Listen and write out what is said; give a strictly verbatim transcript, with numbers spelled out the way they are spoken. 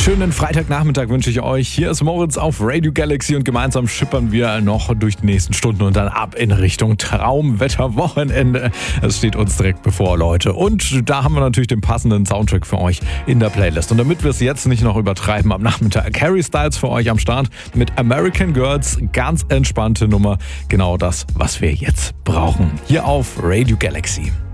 schönen Freitagnachmittag wünsche ich euch. Hier ist Moritz auf Radio Galaxy und gemeinsam schippern wir noch durch die nächsten Stunden und dann ab in Richtung Traumwetter-Wochenende. Es steht uns direkt bevor, Leute. Und da haben wir natürlich den passenden Soundtrack für euch in der Playlist. Und damit wir es jetzt nicht noch übertreiben am Nachmittag, Harry Styles für euch am Start mit American Girls. Ganz entspannte Nummer. Genau das, was wir jetzt brauchen. Hier auf Radio Galaxy.